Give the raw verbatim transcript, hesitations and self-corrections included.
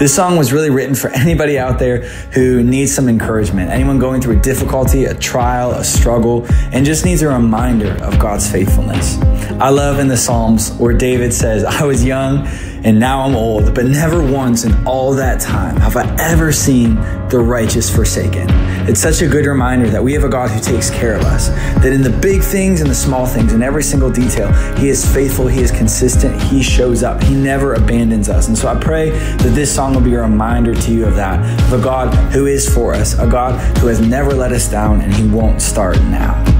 This song was really written for anybody out there who needs some encouragement, anyone going through a difficulty, a trial, a struggle, and just needs a reminder of God's faithfulness. I love in the Psalms where David says, I was young and now I'm old, but never once in all that time have I ever seen the righteous forsaken. It's such a good reminder that we have a God who takes care of us, that in the big things and the small things, in every single detail, He is faithful, He is consistent, He shows up, He never abandons us. And so I pray that this song will be a reminder to you of that, of a God who is for us, a God who has never let us down, and He won't start now.